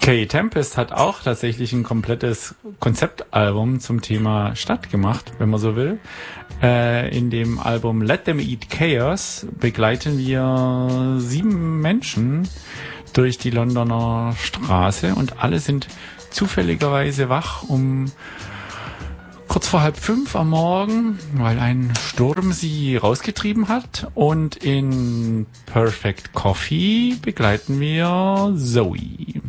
Kay Tempest hat auch tatsächlich ein komplettes Konzeptalbum zum Thema Stadt gemacht, wenn man so will. In dem Album Let Them Eat Chaos begleiten wir 7 Menschen durch die Londoner Straße und alle sind zufälligerweise wach um kurz vor 4:30 am Morgen, weil ein Sturm sie rausgetrieben hat. Und in Perfect Coffee begleiten wir Zoe.